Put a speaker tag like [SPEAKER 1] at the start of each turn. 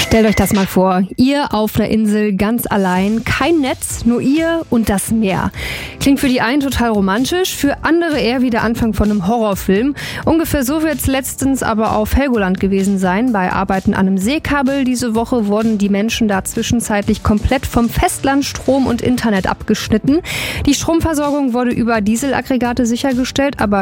[SPEAKER 1] Stellt euch das mal vor, ihr auf einer Insel ganz allein, kein Netz, nur ihr und das Meer. Klingt für die einen total romantisch, für andere eher wie der Anfang von einem Horrorfilm. Ungefähr so wird es letztens aber auf Helgoland gewesen sein. Bei Arbeiten an einem Seekabel diese Woche wurden die Menschen da zwischenzeitlich komplett vom Festland Strom und Internet abgeschnitten. Die Stromversorgung wurde über Dieselaggregate sichergestellt, aber